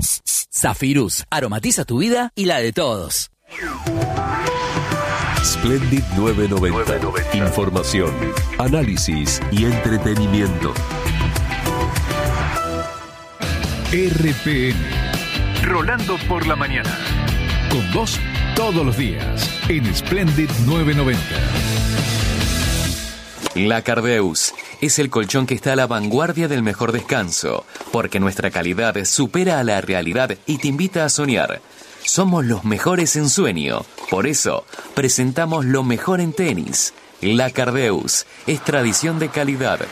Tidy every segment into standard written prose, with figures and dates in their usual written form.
Zafirus, aromatiza tu vida y la de todos. Splendid 990. Información, análisis y entretenimiento. RPM. Rolando por la mañana. Con vos todos los días en Splendid 990. La Cardeus es el colchón que está a la vanguardia del mejor descanso, porque nuestra calidad supera a la realidad y te invita a soñar. Somos los mejores en sueño, por eso presentamos lo mejor en tenis. La Cardeus es tradición de calidad.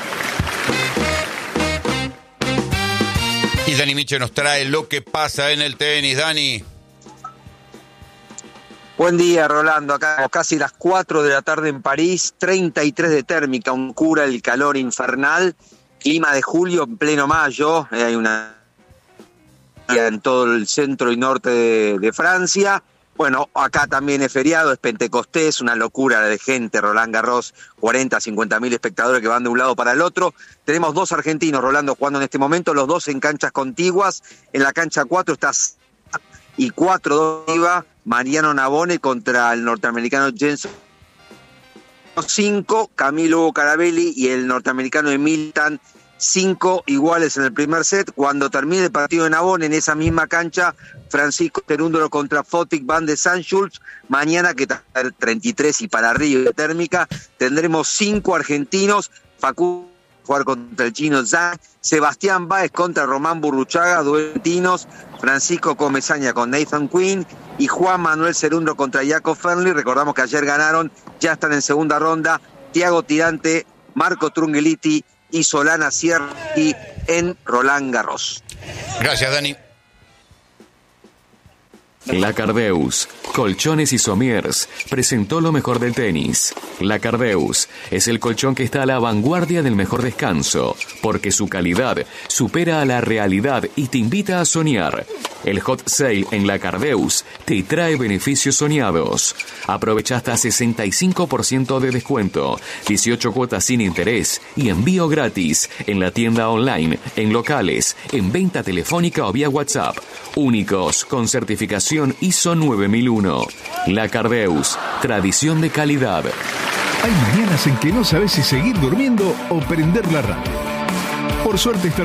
Y Dani Miche nos trae lo que pasa en el tenis. Dani. Buen día, Rolando. Acá casi las 4 de la tarde en París, 33 de térmica, un cura el calor infernal, clima de julio en pleno mayo, hay una en todo el centro y norte de Francia. Bueno, acá también es feriado, es Pentecostés, una locura de gente, Roland Garros, 40, 50 mil espectadores que van de un lado para el otro. Tenemos dos argentinos, Rolando, jugando en este momento, los dos en canchas contiguas. En la cancha 4 está y 4-2 iba Mariano Navone contra el norteamericano Jenson 5, Camilo Carabelli y el norteamericano Emiltan 5 iguales en el primer set. Cuando termine el partido de Navone en esa misma cancha, Francisco Cerúndolo contra Fotik van de Sanschulz. Mañana, que está 33 y para arriba de térmica, tendremos 5 argentinos. Facundo jugar contra el chino Zhang, Sebastián Báez contra Román Burruchaga, duelentinos, Francisco Comesaña con Nathan Quinn y Juan Manuel Cerúndolo contra Jacob Fernley. Recordamos que ayer ganaron, ya están en segunda ronda, Thiago Tirante, Marco Trungelliti y Solana Siergi en Roland Garros. Gracias, Dani. La Cardeus, colchones y somiers, presentó lo mejor del tenis. La Cardeus es el colchón que está a la vanguardia del mejor descanso, porque su calidad supera a la realidad y te invita a soñar. El hot sale en La Cardeus te trae beneficios soñados. Aprovecha hasta 65% de descuento, 18 cuotas sin interés y envío gratis en la tienda online, en locales, en venta telefónica o vía WhatsApp. Únicos, con certificación ISO 9001. La Cardeus, tradición de calidad. Hay mañanas en que no sabes si seguir durmiendo o prender la radio. Por suerte está